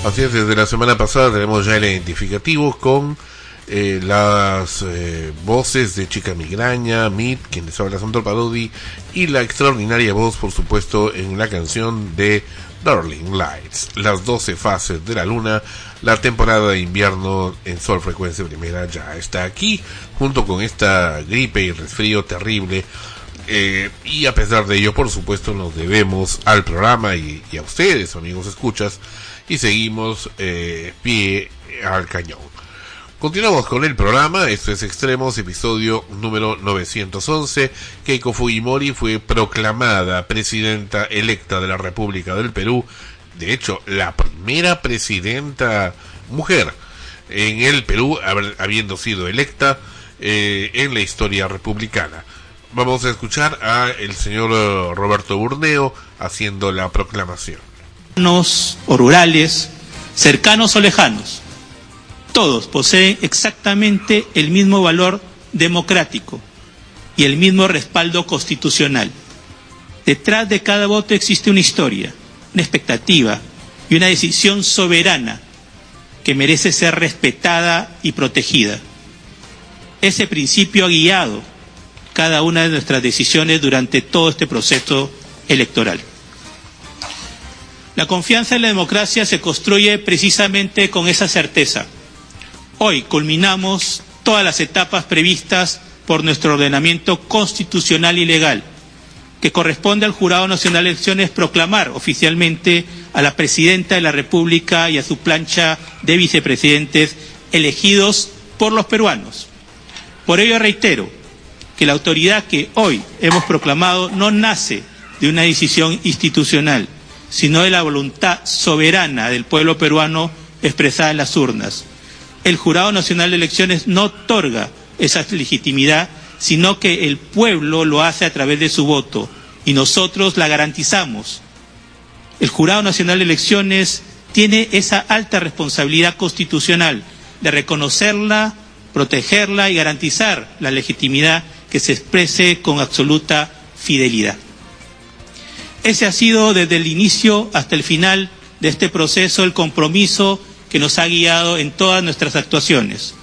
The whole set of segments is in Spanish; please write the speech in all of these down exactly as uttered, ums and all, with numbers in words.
Así es, desde la semana pasada tenemos ya el identificativo con eh, las eh, voces de Chica Migraña, Meet, quien les habla Sandro Parodi, y la extraordinaria voz, por supuesto, en la canción de Darling Lights, las doce fases de la luna. La temporada de invierno en Sol Frecuencia Primera ya está aquí, junto con esta gripe y resfrío terrible. Eh, y a pesar de ello, por supuesto, nos debemos al programa y, y a ustedes, amigos escuchas, y seguimos eh, pie al cañón. Continuamos con el programa. Esto es Extremos, episodio número novecientos once. Keiko Fujimori fue proclamada presidenta electa de la República del Perú. De hecho, la primera presidenta mujer en el Perú, habiendo sido electa eh, en la historia republicana. Vamos a escuchar a el señor Roberto Burneo haciendo la proclamación. O rurales, cercanos o lejanos, todos poseen exactamente el mismo valor democrático y el mismo respaldo constitucional. Detrás de cada voto existe una historia, una expectativa y una decisión soberana que merece ser respetada y protegida. Ese principio ha guiado cada una de nuestras decisiones durante todo este proceso electoral. La confianza en la democracia se construye precisamente con esa certeza. Hoy culminamos todas las etapas previstas por nuestro ordenamiento constitucional y legal, que corresponde al Jurado Nacional de Elecciones proclamar oficialmente a la Presidenta de la República y a su plancha de vicepresidentes elegidos por los peruanos. Por ello reitero que la autoridad que hoy hemos proclamado no nace de una decisión institucional, sino de la voluntad soberana del pueblo peruano expresada en las urnas. El Jurado Nacional de Elecciones no otorga esa legitimidad, sino que el pueblo lo hace a través de su voto, y nosotros la garantizamos. El Jurado Nacional de Elecciones tiene esa alta responsabilidad constitucional de reconocerla, protegerla y garantizar la legitimidad que se exprese con absoluta fidelidad. Ese ha sido desde el inicio hasta el final de este proceso el compromiso que nos ha guiado en todas nuestras actuaciones.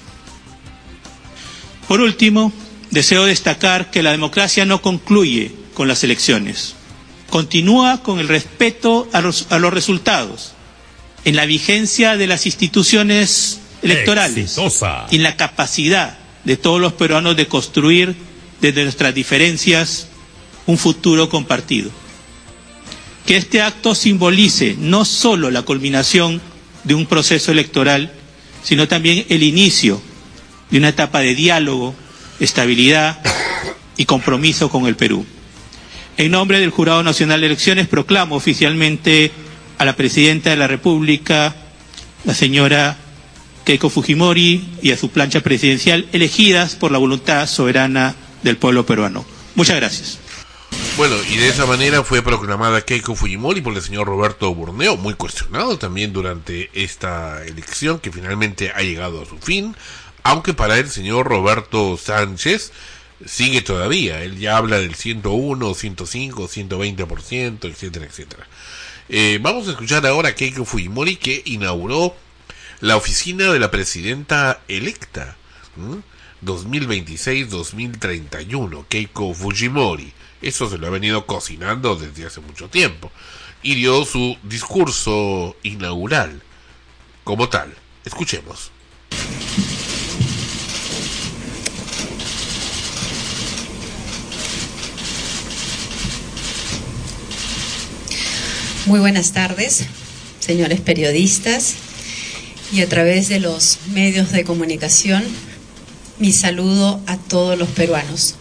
Por último, deseo destacar que la democracia no concluye con las elecciones. Continúa con el respeto a los, a los resultados, en la vigencia de las instituciones electorales Exitosa. Y en la capacidad de todos los peruanos de construir desde nuestras diferencias un futuro compartido. Que este acto simbolice no solo la culminación de un proceso electoral, sino también el inicio de una etapa de diálogo, estabilidad y compromiso con el Perú. En nombre del Jurado Nacional de Elecciones proclamo oficialmente a la Presidenta de la República, la señora Keiko Fujimori, y a su plancha presidencial, elegidas por la voluntad soberana del pueblo peruano. Muchas gracias. Bueno, y de esa manera fue proclamada Keiko Fujimori por el señor Roberto Burneo, muy cuestionado también durante esta elección que finalmente ha llegado a su fin, aunque para el señor Roberto Sánchez sigue todavía. Él ya habla del ciento uno, ciento cinco, ciento veinte por ciento, etcétera, etcétera. Eh, vamos a escuchar ahora a Keiko Fujimori, que inauguró la oficina de la presidenta electa, ¿Mm? dos mil veintiséis a dos mil treinta y uno, Keiko Fujimori. Eso se lo ha venido cocinando desde hace mucho tiempo. Y dio su discurso inaugural como tal. Escuchemos. Muy buenas tardes, señores periodistas, y a través de los medios de comunicación, mi saludo a todos los peruanos.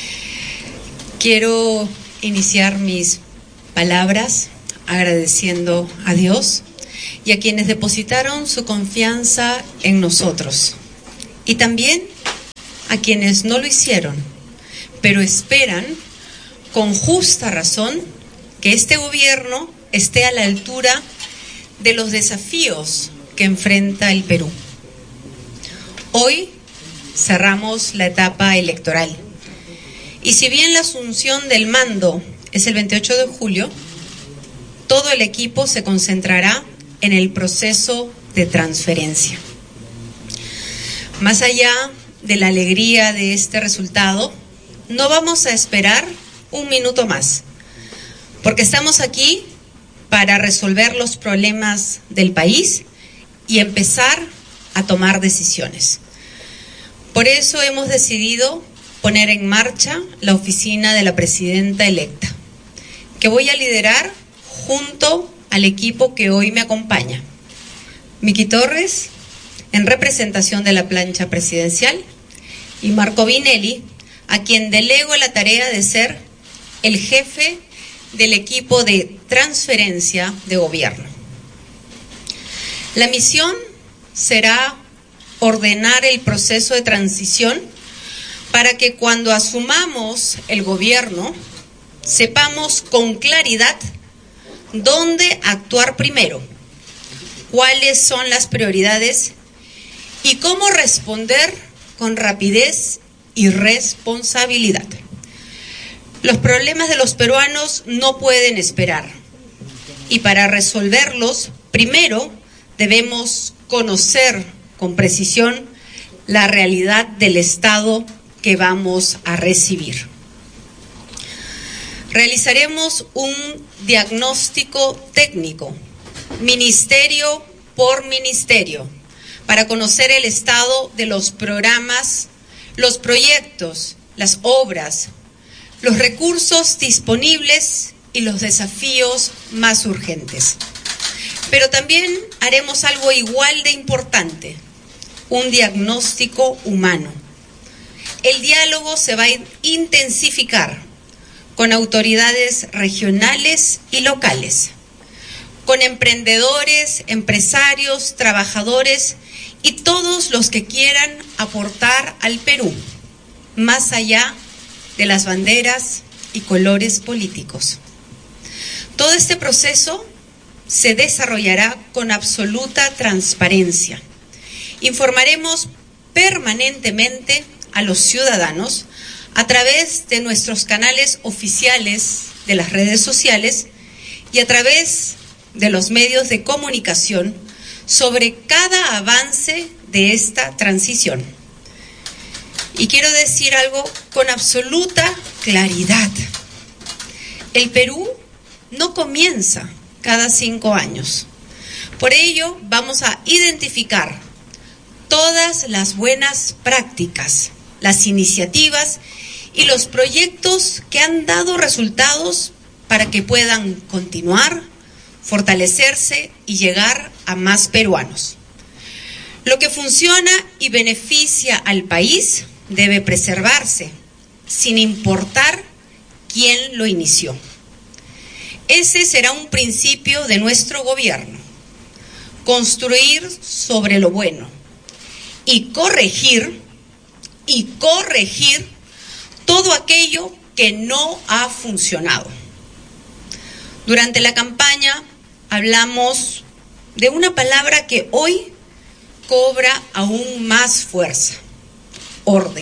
Quiero iniciar mis palabras agradeciendo a Dios y a quienes depositaron su confianza en nosotros, y también a quienes no lo hicieron, pero esperan con justa razón que este gobierno esté a la altura de los desafíos que enfrenta el Perú. Hoy cerramos la etapa electoral. Y si bien la asunción del mando es el veintiocho de julio, todo el equipo se concentrará en el proceso de transferencia. Más allá de la alegría de este resultado, no vamos a esperar un minuto más, porque estamos aquí para resolver los problemas del país y empezar a tomar decisiones. Por eso hemos decidido poner en marcha la oficina de la presidenta electa, que voy a liderar junto al equipo que hoy me acompaña. Miki Torres, en representación de la plancha presidencial, y Marco Vinelli, a quien delego la tarea de ser el jefe del equipo de transferencia de gobierno. La misión será ordenar el proceso de transición para que cuando asumamos el gobierno sepamos con claridad dónde actuar primero, cuáles son las prioridades y cómo responder con rapidez y responsabilidad. Los problemas de los peruanos no pueden esperar y para resolverlos, primero debemos conocer con precisión la realidad del Estado que vamos a recibir. Realizaremos un diagnóstico técnico, ministerio por ministerio, para conocer el estado de los programas, los proyectos, las obras, los recursos disponibles y los desafíos más urgentes. Pero también haremos algo igual de importante, un diagnóstico humano. El diálogo se va a intensificar con autoridades regionales y locales, con emprendedores, empresarios, trabajadores y todos los que quieran aportar al Perú, más allá de las banderas y colores políticos. Todo este proceso se desarrollará con absoluta transparencia. Informaremos permanentemente a los ciudadanos a través de nuestros canales oficiales de las redes sociales y a través de los medios de comunicación sobre cada avance de esta transición. Y quiero decir algo con absoluta claridad. El Perú no comienza cada cinco años. Por ello, vamos a identificar todas las buenas prácticas, las iniciativas y los proyectos que han dado resultados para que puedan continuar, fortalecerse y llegar a más peruanos. Lo que funciona y beneficia al país debe preservarse, sin importar quién lo inició. Ese será un principio de nuestro gobierno: construir sobre lo bueno y corregir, y corregir todo aquello que no ha funcionado. Durante la campaña hablamos de una palabra que hoy cobra aún más fuerza: orden.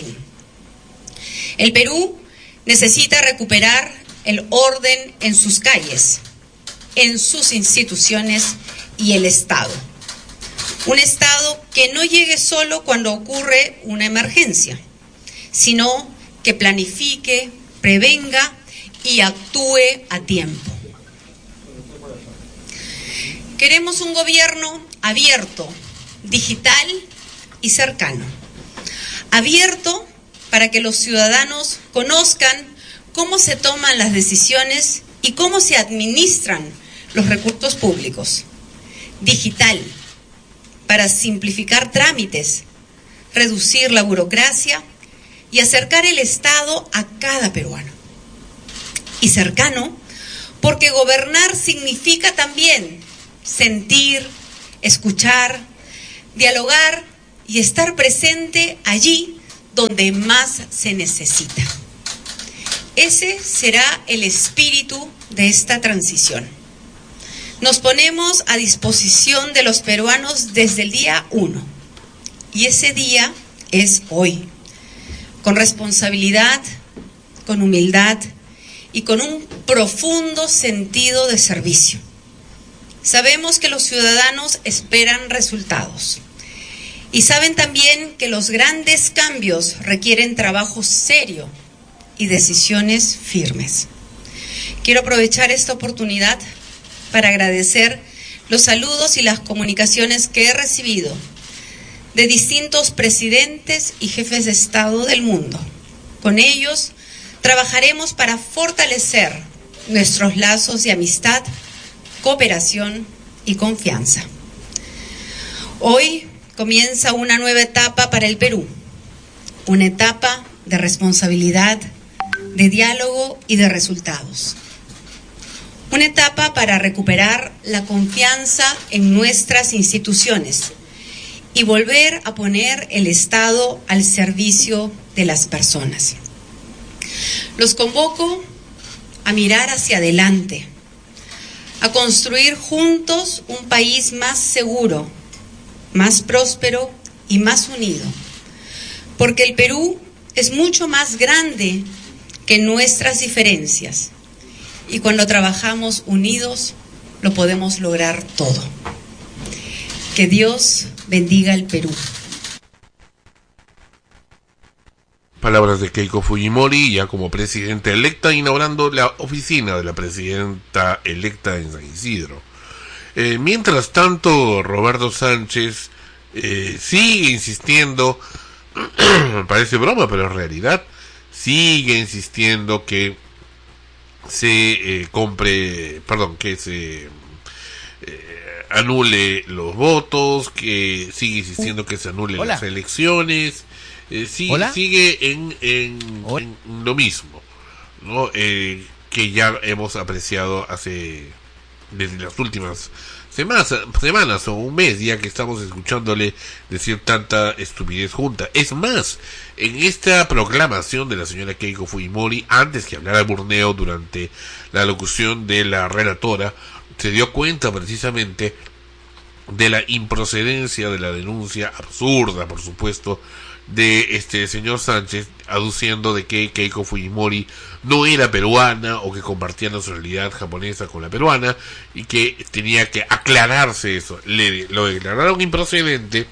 El Perú necesita recuperar el orden en sus calles, en sus instituciones y el Estado. Un Estado que no llegue solo cuando ocurre una emergencia, sino que planifique, prevenga y actúe a tiempo. Queremos un gobierno abierto, digital y cercano. Abierto para que los ciudadanos conozcan cómo se toman las decisiones y cómo se administran los recursos públicos. Digital, para simplificar trámites, reducir la burocracia y acercar el Estado a cada peruano. Y cercano, porque gobernar significa también sentir, escuchar, dialogar y estar presente allí donde más se necesita. Ese será el espíritu de esta transición. Nos ponemos a disposición de los peruanos desde el día uno, y ese día es hoy, con responsabilidad, con humildad y con un profundo sentido de servicio. Sabemos que los ciudadanos esperan resultados y saben también que los grandes cambios requieren trabajo serio y decisiones firmes. Quiero aprovechar esta oportunidad para agradecer los saludos y las comunicaciones que he recibido de distintos presidentes y jefes de Estado del mundo. Con ellos trabajaremos para fortalecer nuestros lazos de amistad, cooperación y confianza. Hoy comienza una nueva etapa para el Perú, una etapa de responsabilidad, de diálogo y de resultados. Una etapa para recuperar la confianza en nuestras instituciones y volver a poner el Estado al servicio de las personas. Los convoco a mirar hacia adelante, a construir juntos un país más seguro, más próspero y más unido, porque el Perú es mucho más grande que nuestras diferencias y cuando trabajamos unidos lo podemos lograr todo. Que Dios bendiga el Perú. Palabras de Keiko Fujimori, ya como presidenta electa, inaugurando la oficina de la presidenta electa en San Isidro. Eh, mientras tanto, Roberto Sánchez eh, sigue insistiendo, parece broma, pero en realidad sigue insistiendo que se eh, compre, perdón, que se eh, anule los votos, que sigue insistiendo que se anulen Hola. las elecciones. Eh, sí, sigue en, en, en lo mismo, ¿no? Eh, que ya hemos apreciado hace desde las últimas semanas, semanas o un mes ya que estamos escuchándole decir tanta estupidez junta. Es más, en esta proclamación de la señora Keiko Fujimori, antes que hablara Burneo durante la locución de la relatora, se dio cuenta precisamente de la improcedencia de la denuncia absurda, por supuesto, de este señor Sánchez, aduciendo de que Keiko Fujimori no era peruana o que compartía nacionalidad japonesa con la peruana y que tenía que aclararse eso. Le lo declararon improcedente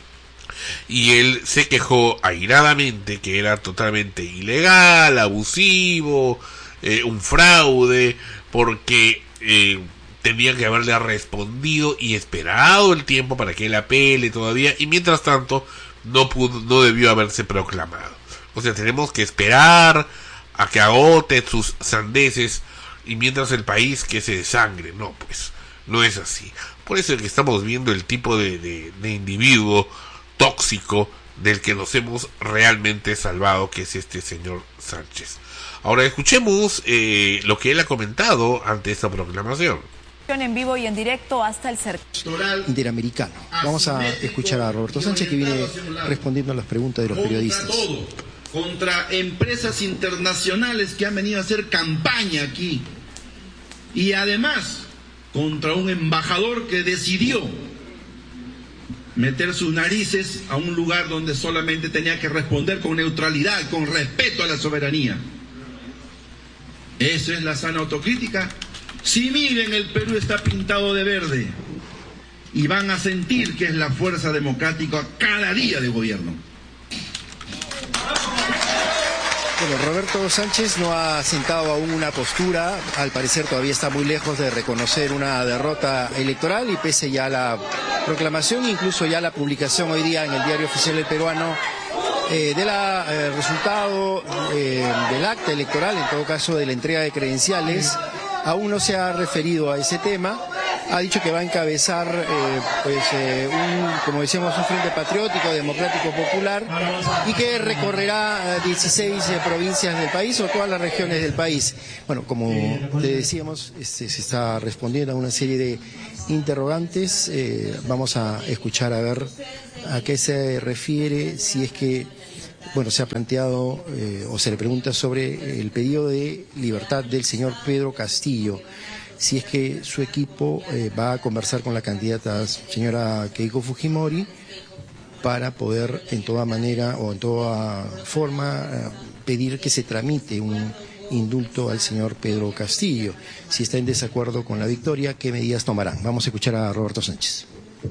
y él se quejó airadamente que era totalmente ilegal, abusivo, eh, un fraude, porque eh, tenía que haberle respondido y esperado el tiempo para que él apele todavía, y mientras tanto no pudo, no debió haberse proclamado. O sea, tenemos que esperar a que agote sus sandeces y mientras el país que se desangre. No, pues, no es así. Por eso es que estamos viendo el tipo de, de, de individuo tóxico del que nos hemos realmente salvado, que es este señor Sánchez. Ahora escuchemos eh, lo que él ha comentado ante esta proclamación. En vivo y en directo hasta el cerco interamericano. Vamos a escuchar a Roberto Sánchez, que viene respondiendo a las preguntas de los periodistas. Contra todo, contra empresas internacionales que han venido a hacer campaña aquí, y además contra un embajador que decidió meter sus narices a un lugar donde solamente tenía que responder con neutralidad, con respeto a la soberanía. ¿Eso es la sana autocrítica? Si miren, el Perú está pintado de verde y van a sentir que es la fuerza democrática cada día de gobierno. Bueno, Roberto Sánchez no ha sentado aún una postura, al parecer todavía está muy lejos de reconocer una derrota electoral, y pese ya a la proclamación, incluso ya la publicación hoy día en el Diario Oficial del Peruano eh, del eh, resultado eh, del acta electoral, en todo caso de la entrega de credenciales, aún no se ha referido a ese tema. Ha dicho que va a encabezar, eh, pues, eh, un, como decíamos, un frente patriótico, democrático, popular, y que recorrerá dieciséis eh, provincias del país o todas las regiones del país. Bueno, como te decíamos, este, se está respondiendo a una serie de interrogantes. Eh, vamos a escuchar a ver a qué se refiere, si es que, bueno, se ha planteado eh, o se le pregunta sobre el pedido de libertad del señor Pedro Castillo, si es que su equipo eh, va a conversar con la candidata señora Keiko Fujimori para poder en toda manera o en toda forma eh, pedir que se tramite un indulto al señor Pedro Castillo. Si está en desacuerdo con la victoria, ¿qué medidas tomarán? Vamos a escuchar a Roberto Sánchez.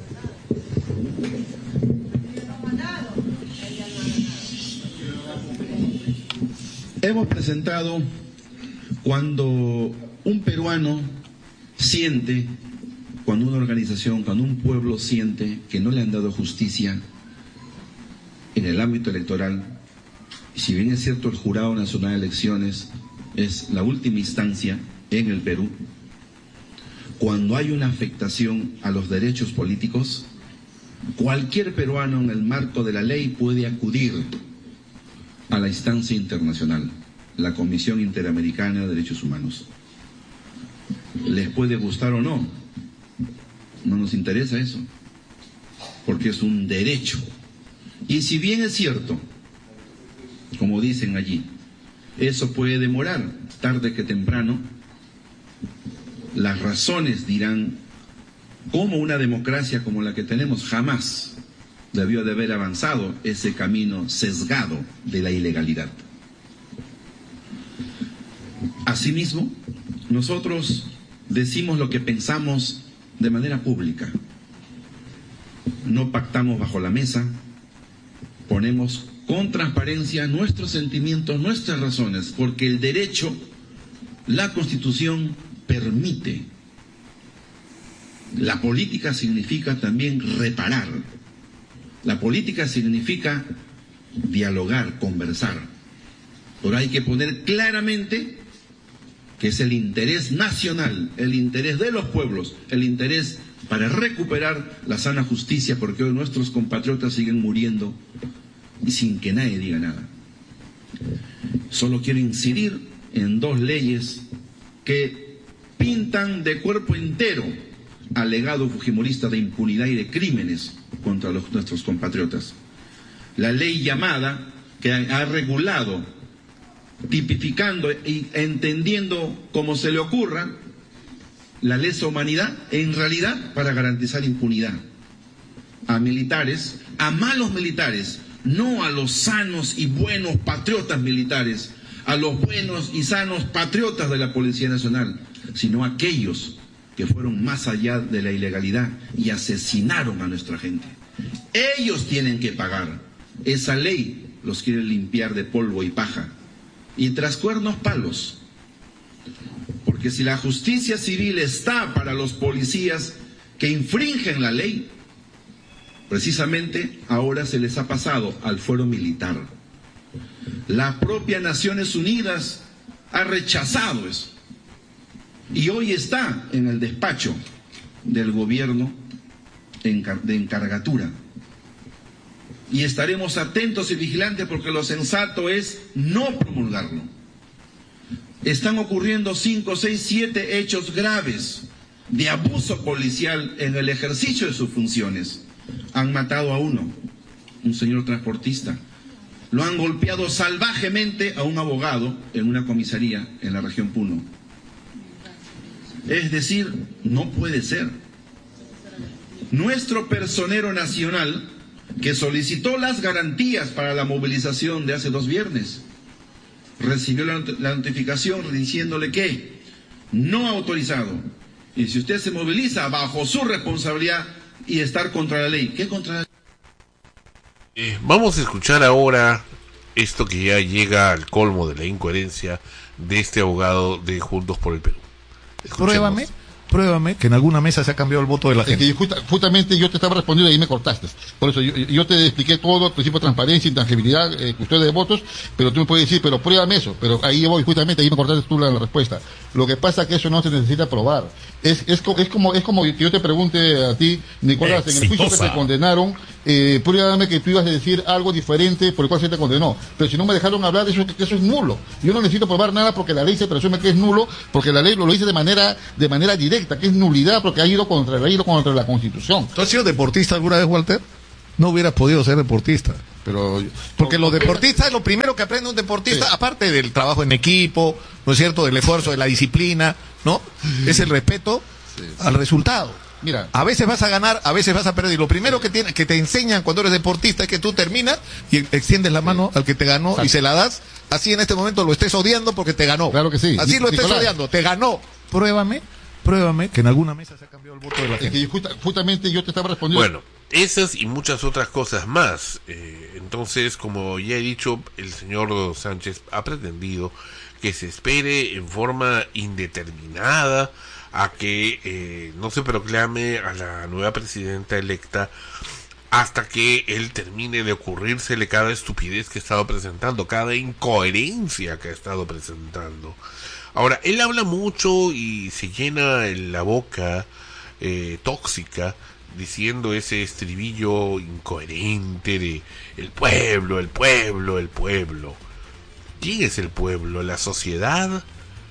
Hemos presentado cuando un peruano siente, cuando una organización, cuando un pueblo siente que no le han dado justicia en el ámbito electoral, y si bien es cierto el Jurado Nacional de Elecciones es la última instancia en el Perú, cuando hay una afectación a los derechos políticos, cualquier peruano en el marco de la ley puede acudir a la instancia internacional, la Comisión Interamericana de Derechos Humanos. Les puede gustar o no, no nos interesa eso, porque es un derecho. Y si bien es cierto, como dicen allí, eso puede demorar, tarde que temprano, las razones dirán cómo una democracia como la que tenemos jamás debió de haber avanzado ese camino sesgado de la ilegalidad. Asimismo, nosotros decimos lo que pensamos de manera pública. No pactamos bajo la mesa, ponemos con transparencia nuestros sentimientos, nuestras razones, porque el derecho, la Constitución permite. La política significa también reparar. La política significa dialogar, conversar. Pero hay que poner claramente que es el interés nacional, el interés de los pueblos, el interés para recuperar la sana justicia, porque hoy nuestros compatriotas siguen muriendo y sin que nadie diga nada. Solo quiero incidir en dos leyes que pintan de cuerpo entero al legado fujimorista de impunidad y de crímenes contra los, nuestros compatriotas. La ley llamada, que ha, ha regulado, tipificando y entendiendo como se le ocurra la lesa humanidad, en realidad para garantizar impunidad a militares, a malos militares, no a los sanos y buenos patriotas militares, a los buenos y sanos patriotas de la Policía Nacional, sino a aquellos que fueron más allá de la ilegalidad y asesinaron a nuestra gente. Ellos tienen que pagar. Esa ley los quiere limpiar de polvo y paja. Y tras cuernos palos. Porque si la justicia civil está para los policías que infringen la ley, precisamente ahora se les ha pasado al fuero militar. La propia Naciones Unidas ha rechazado eso. Y hoy está en el despacho del gobierno de encargatura. Y estaremos atentos y vigilantes porque lo sensato es no promulgarlo. Están ocurriendo cinco, seis, siete hechos graves de abuso policial en el ejercicio de sus funciones. Han matado a uno, un señor transportista. Lo han golpeado salvajemente a un abogado en una comisaría en la región Puno. Es decir, no puede ser. Nuestro personero nacional, que solicitó las garantías para la movilización de hace dos viernes, recibió la, la notificación diciéndole que no autorizado. Y si usted se moviliza bajo su responsabilidad y estar contra la ley, ¿qué contra la ley? Eh, vamos a escuchar ahora esto que ya llega al colmo de la incoherencia de este abogado de Juntos por el Perú. Escuchemos. Pruébame, pruébame que en alguna mesa se ha cambiado el voto de la gente. Es que justa, justamente yo te estaba respondiendo y ahí me cortaste. Por eso yo, yo te expliqué todo, el principio de transparencia, intangibilidad, eh, custodia de votos, pero tú me puedes decir, pero pruébame eso. Pero ahí voy, justamente ahí me cortaste tú la, la respuesta. Lo que pasa es que eso no se necesita probar. Es, es, es como es como que yo te pregunte a ti, Nicolás, Exitosa. En el juicio que te condenaron, eh, pruébame que tú ibas a decir algo diferente por el cual se te condenó. Pero si no me dejaron hablar, eso, eso es nulo. Yo no necesito probar nada porque la ley se presume que es nulo, porque la ley lo, lo dice de manera de manera directa, que es nulidad, porque ha ido contra la ley, contra la Constitución. ¿Tú has sido deportista alguna vez, Walter? No hubieras podido ser deportista. Pero porque los deportistas, lo primero que aprende un deportista, sí, aparte del trabajo en equipo, ¿no es cierto?, del esfuerzo, de la disciplina, ¿no? Es el respeto, sí, al resultado. Mira, a veces vas a ganar, a veces vas a perder. Y lo primero que, tiene, que te enseñan cuando eres deportista es que tú terminas y extiendes la mano al que te ganó. Exacto. Y se la das. Así en este momento lo estés odiando porque te ganó. Claro que sí. Así lo estés odiando, te ganó. Pruébame, pruébame que en alguna mesa se ha cambiado el voto de la gente. Es que justa, justamente yo te estaba respondiendo. Bueno, esas y muchas otras cosas más. Eh, entonces, como ya he dicho, el señor Sánchez ha pretendido que se espere en forma indeterminada a que eh, no se proclame a la nueva presidenta electa hasta que él termine de ocurrírsele cada estupidez que ha estado presentando, cada incoherencia que ha estado presentando. Ahora, él habla mucho y se llena la boca eh, tóxica diciendo ese estribillo incoherente de el pueblo, el pueblo, el pueblo. ¿Quién es el pueblo? ¿La sociedad?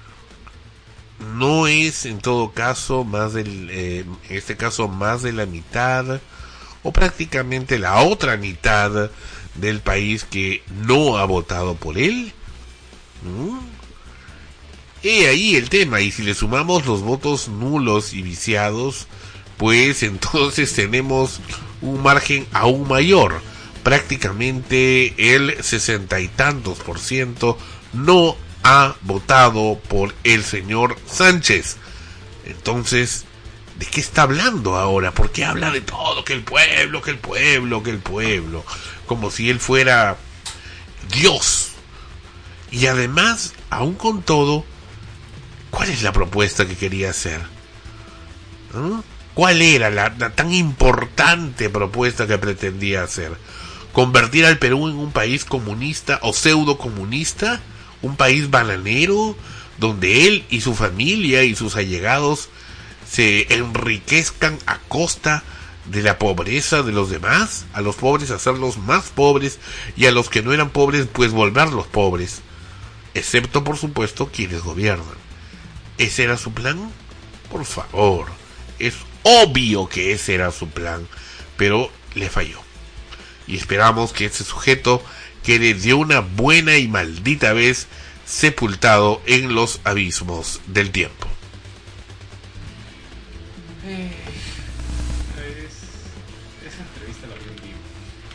No es en todo caso más del, eh, en este caso más de la mitad o prácticamente la otra mitad del país que no ha votado por él. ¿Mm? He ahí el tema, y si le sumamos los votos nulos y viciados, pues entonces tenemos un margen aún mayor. Prácticamente el sesenta y tantos por ciento no ha votado por el señor Sánchez. Entonces, ¿de qué está hablando ahora? ¿Por qué habla de todo? Que el pueblo, que el pueblo, que el pueblo. Como si él fuera Dios. Y además, aún con todo, ¿cuál es la propuesta que quería hacer? ¿Mm? ¿Cuál era la, la tan importante propuesta que pretendía hacer? ¿Convertir al Perú en un país comunista o pseudo comunista? ¿Un país bananero donde él y su familia y sus allegados se enriquezcan a costa de la pobreza de los demás? A los pobres hacerlos más pobres y a los que no eran pobres pues volverlos pobres, excepto por supuesto quienes gobiernan. ¿Ese era su plan? Por favor, es obvio que ese era su plan, pero le falló. Y esperamos que este sujeto quede de una buena y maldita vez sepultado en los abismos del tiempo. Eh, es, esa entrevista la vi en vivo.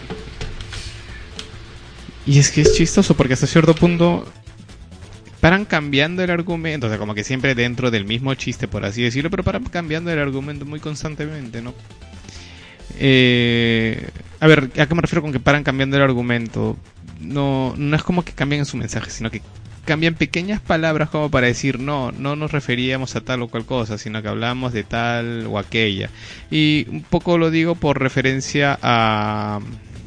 Y es que es chistoso porque hasta cierto punto paran cambiando el argumento, o sea, como que siempre dentro del mismo chiste, por así decirlo, pero paran cambiando el argumento muy constantemente, ¿no? Eh, a ver, ¿a qué me refiero con que paran cambiando el argumento? No, no es como que cambien su mensaje, sino que cambian pequeñas palabras como para decir no, no nos referíamos a tal o cual cosa, sino que hablamos de tal o aquella. Y un poco lo digo por referencia a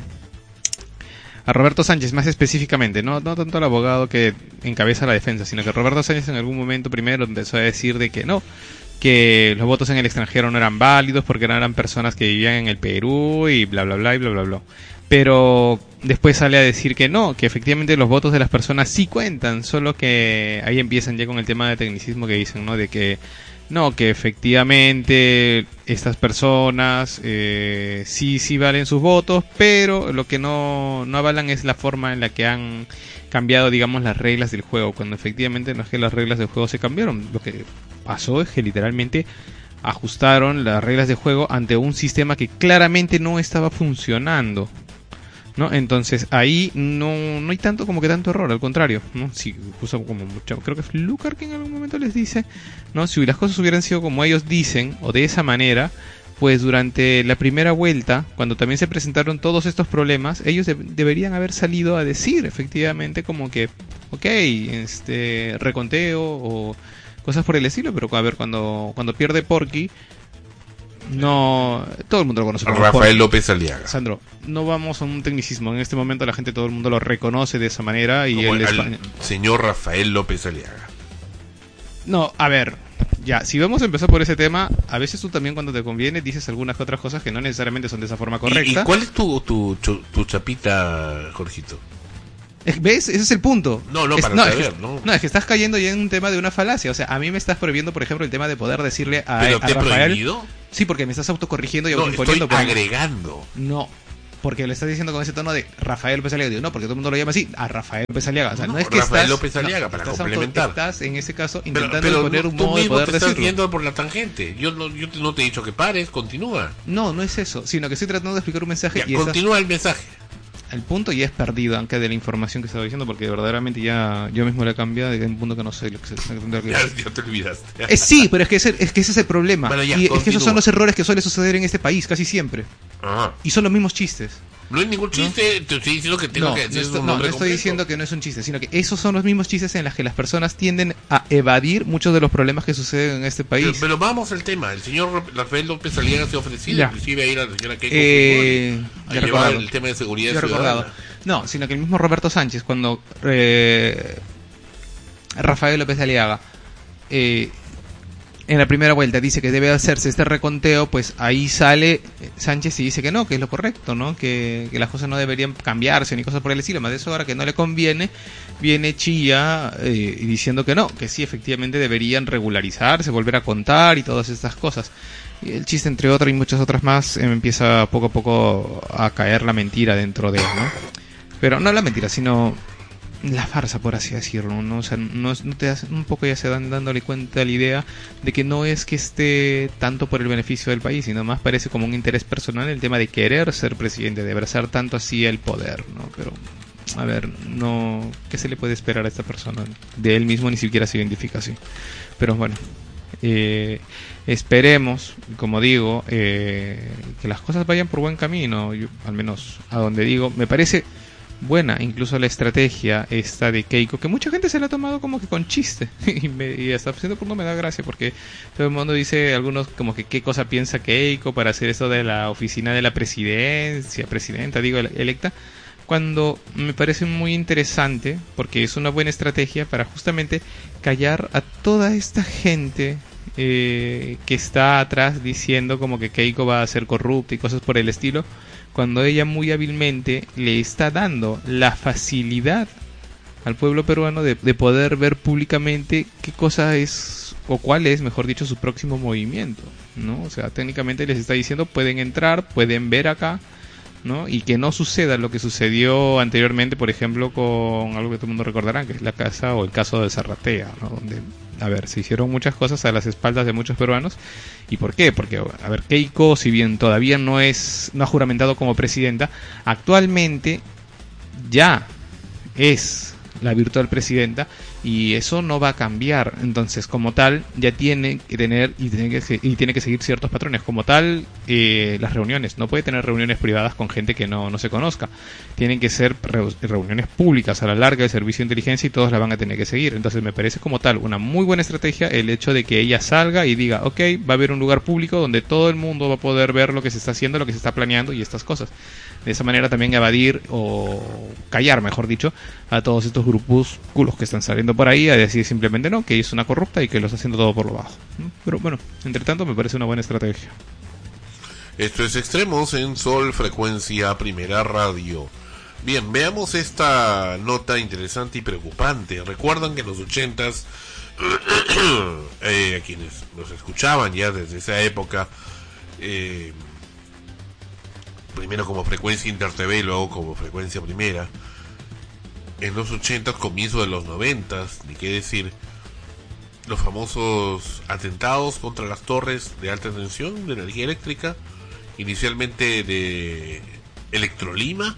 a Roberto Sánchez más específicamente, no, no tanto al abogado que encabeza la defensa, sino que Roberto Sánchez en algún momento primero empezó a decir de que no, que los votos en el extranjero no eran válidos porque no eran personas que vivían en el Perú y bla bla bla y bla bla bla. Pero después sale a decir que no, que efectivamente los votos de las personas sí cuentan, solo que ahí empiezan ya con el tema de tecnicismo que dicen, ¿no? De que no, que efectivamente estas personas eh, sí, sí valen sus votos, pero lo que no, no avalan es la forma en la que han cambiado, digamos, las reglas del juego, cuando efectivamente no es que las reglas del juego se cambiaron. Lo que pasó es que literalmente ajustaron las reglas de juego ante un sistema que claramente no estaba funcionando, ¿no? Entonces ahí no, no hay tanto como que tanto error, al contrario, ¿no? Si justo como mucho, creo que es Lucar que en algún momento les dice, ¿no? Si las cosas hubieran sido como ellos dicen o de esa manera, pues durante la primera vuelta, cuando también se presentaron todos estos problemas, ellos de- deberían haber salido a decir efectivamente como que, ok, este reconteo o cosas por el estilo, pero a ver, cuando cuando pierde Porky, no, todo el mundo lo conoce como Rafael Porky. López Aliaga. Sandro, no vamos a un tecnicismo. En este momento la gente, todo el mundo lo reconoce de esa manera y Como el al España... señor Rafael López Aliaga. No, a ver, ya, si vamos a empezar por ese tema, a veces tú también cuando te conviene dices algunas que otras cosas que no necesariamente son de esa forma ¿Y, correcta. y cuál es tu, tu, tu, tu chapita, Jorgito? Es- ¿Ves? Ese es el punto. No, no, Es- para no, saber, es que, ¿no? no, es que estás cayendo ya en un tema de una falacia. O sea, a mí me estás prohibiendo, por ejemplo, el tema de poder decirle a, ¿Pero a te he Rafael... prohibido? Sí, porque me estás autocorrigiendo y No, autoimponiendo. estoy porque- agregando. No, porque le estás diciendo con ese tono de Rafael López Aliaga. Digo, no, porque todo el mundo lo llama así, a Rafael López Aliaga. O sea, no, no es que Rafael estás, López Aliaga, no, para estás complementar. Auto, estás en ese caso intentando pero, pero poner no, un modo de poder te decirlo. Estás yendo por la tangente. Yo no, yo no te he dicho que pares, continúa. No, no es eso, sino que estoy tratando de explicar un mensaje. Ya, y continúa estás... el mensaje. El punto ya es perdido, aunque de la información que estaba diciendo, porque verdaderamente ya yo mismo le he cambiado de un punto que no sé lo que se tendría que ya, ya te olvidaste. Eh, sí, pero es que, ese, es que ese es el problema. Bueno, ya, y continúa. es que esos son los errores que suele suceder en este país casi siempre. Ajá. Y son los mismos chistes. No hay ningún chiste, ¿no? Te estoy diciendo que tengo no, que decir no, estoy, un no, nombre no estoy completo. diciendo que no es un chiste, sino que esos son los mismos chistes en los que las personas tienden a evadir muchos de los problemas que suceden en este país. Pero, pero vamos al tema. El señor Rafael López Aliaga se ha ofrecido, ya. inclusive a ir a la señora Keiko eh, a llevar recordado. el tema de seguridad ya ciudadana. Recordado. No, sino que el mismo Roberto Sánchez, cuando eh, Rafael López Aliaga eh, en la primera vuelta dice que debe hacerse este reconteo, pues ahí sale Sánchez y dice que no, que es lo correcto, ¿no? Que, que las cosas no deberían cambiarse ni cosas por el estilo. Más de eso, ahora que no le conviene, viene Chilla eh, diciendo que no, que sí, efectivamente deberían regularizarse, volver a contar y todas estas cosas. Y el chiste, entre otras y muchas otras más, eh, empieza poco a poco a caer la mentira dentro de él, ¿no? Pero no la mentira, sino la farsa, por así decirlo, ¿no? O sea, no, no te das, un poco ya se dan dándole cuenta la idea de que no es que esté tanto por el beneficio del país, sino más parece como un interés personal el tema de querer ser presidente, de abrazar tanto así el poder, ¿no? Pero, a ver, no, ¿qué se le puede esperar a esta persona? De él mismo ni siquiera se identifica así. Pero bueno, eh, esperemos, como digo, eh, que las cosas vayan por buen camino. Yo, al menos a donde digo, me parece buena incluso la estrategia esta de Keiko, que mucha gente se la ha tomado como que con chiste y, me, y hasta cierto punto me da gracia, porque todo el mundo dice, algunos como que qué cosa piensa Keiko para hacer eso de la oficina de la presidencia, presidenta, digo, electa, cuando me parece muy interesante, porque es una buena estrategia para justamente callar a toda esta gente eh, que está atrás diciendo como que Keiko va a ser corrupta y cosas por el estilo, cuando ella muy hábilmente le está dando la facilidad al pueblo peruano de, de poder ver públicamente qué cosa es, o cuál es, mejor dicho, su próximo movimiento, ¿no? O sea, técnicamente les está diciendo, pueden entrar, pueden ver acá, ¿no? Y que no suceda lo que sucedió anteriormente, por ejemplo, con algo que todo el mundo recordará, que es la casa o el caso de Zarratea, ¿no? Donde, a ver, se hicieron muchas cosas a las espaldas de muchos peruanos. ¿Y por qué? Porque, a ver, Keiko, si bien todavía no es, no ha juramentado como presidenta, actualmente ya es la virtual presidenta, y eso no va a cambiar. Entonces, como tal, ya tiene que tener y tiene que, y tiene que seguir ciertos patrones. Como tal, eh, las reuniones, no puede tener reuniones privadas con gente que no, no se conozca. Tienen que ser re- reuniones públicas a la larga del servicio de inteligencia, y todos la van a tener que seguir. Entonces, me parece como tal una muy buena estrategia el hecho de que ella salga y diga, ok, va a haber un lugar público donde todo el mundo va a poder ver lo que se está haciendo, lo que se está planeando y estas cosas. De esa manera también evadir o callar, mejor dicho, a todos estos grupúsculos que están saliendo por ahí a decir simplemente no, que es una corrupta y que lo está haciendo todo por lo bajo. Pero bueno, entre tanto me parece una buena estrategia. Esto es Extremos en Sol Frecuencia Primera Radio. Bien, veamos esta nota interesante y preocupante. Recuerdan que en los ochentas, eh, a quienes nos escuchaban ya desde esa época, eh, primero como Frecuencia Inter T V y luego como Frecuencia Primera, en los ochentas, comienzo de los noventas, ni qué decir, los famosos atentados contra las torres de alta tensión de energía eléctrica, inicialmente de Electrolima,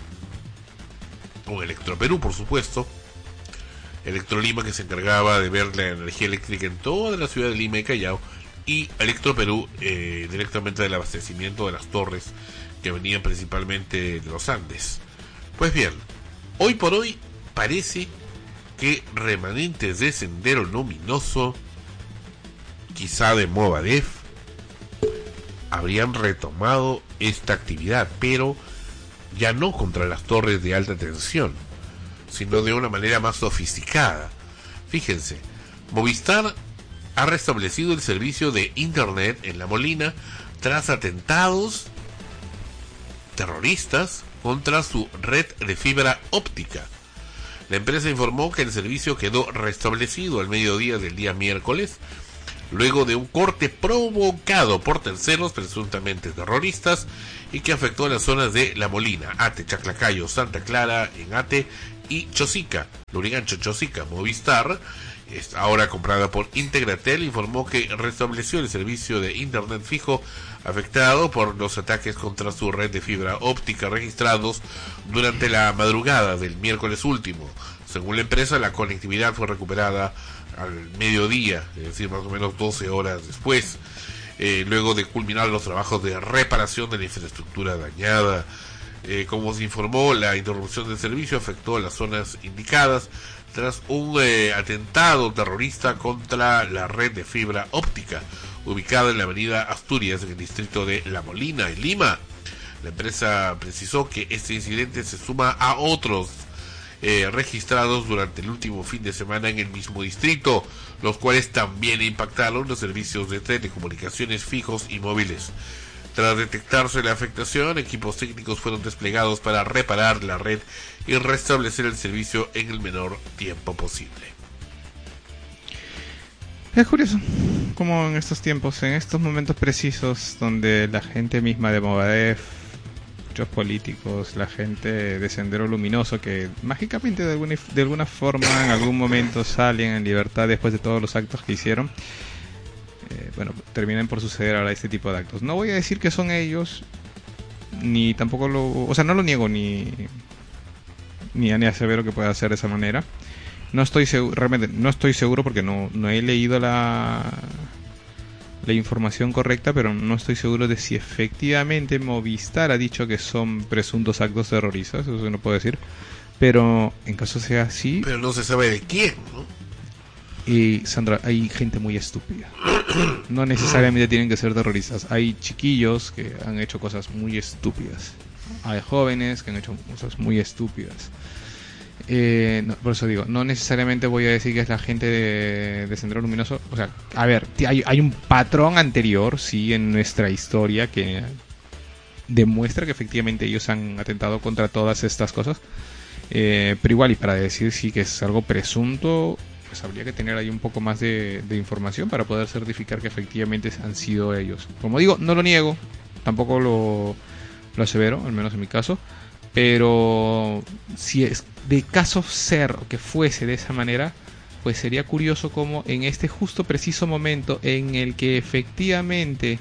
con Electroperú por supuesto. Electrolima, que se encargaba de ver la energía eléctrica en toda la ciudad de Lima y Callao, y Electroperú eh, directamente del abastecimiento de las torres que venían principalmente de los Andes. Pues bien, hoy por hoy parece que remanentes de Sendero Luminoso, quizá de Movadef, habrían retomado esta actividad, pero ya no contra las torres de alta tensión, sino de una manera más sofisticada. Fíjense, Movistar ha restablecido el servicio de internet en La Molina tras atentados terroristas contra su red de fibra óptica. La empresa informó que el servicio quedó restablecido al mediodía del día miércoles, luego de un corte provocado por terceros presuntamente terroristas y que afectó las zonas de La Molina, Ate, Chaclacayo, Santa Clara en Ate y Chosica. Lurigancho, Chosica. Movistar, ahora comprada por Integratel, informó que restableció el servicio de internet fijo afectado por los ataques contra su red de fibra óptica registrados durante la madrugada del miércoles último. Según la empresa, la conectividad fue recuperada al mediodía, es decir, más o menos doce horas después, eh, luego de culminar los trabajos de reparación de la infraestructura dañada. Eh, como se informó, la interrupción del servicio afectó a las zonas indicadas tras un eh, atentado terrorista contra la red de fibra óptica ubicada en la avenida Asturias, en el distrito de La Molina, en Lima. La empresa precisó que este incidente se suma a otros eh, registrados durante el último fin de semana en el mismo distrito, los cuales también impactaron los servicios de telecomunicaciones fijos y móviles. Tras detectarse la afectación, equipos técnicos fueron desplegados para reparar la red y restablecer el servicio en el menor tiempo posible. Es curioso como en estos tiempos, en estos momentos precisos donde la gente misma de Movadef, muchos políticos, la gente de Sendero Luminoso, que mágicamente de alguna, de alguna forma en algún momento salen en libertad después de todos los actos que hicieron, eh, bueno, terminan por suceder ahora este tipo de actos. No voy a decir que son ellos, ni tampoco lo, o sea, no lo niego ni ni a ni asevero que pueda hacer de esa manera. No estoy seguro, realmente no estoy seguro porque no, no he leído la la información correcta, pero no estoy seguro de si efectivamente Movistar ha dicho que son presuntos actos terroristas, eso no puedo decir, pero en caso sea así... Pero no se sabe de quién, ¿no? Y Sandra, hay gente muy estúpida. No necesariamente tienen que ser terroristas. Hay chiquillos que han hecho cosas muy estúpidas. Hay jóvenes que han hecho cosas muy estúpidas. Eh, no, por eso digo, no necesariamente voy a decir que es la gente de, de Sendero Luminoso. O sea, a ver, hay, hay un patrón anterior, sí, en nuestra historia que demuestra que efectivamente ellos han atentado contra todas estas cosas. Eh, pero igual, y para decir sí que es algo presunto, pues habría que tener ahí un poco más de, de información para poder certificar que efectivamente han sido ellos. Como digo, no lo niego, tampoco lo, lo asevero, al menos en mi caso. Pero si es de caso ser que fuese de esa manera, pues sería curioso como en este justo preciso momento en el que efectivamente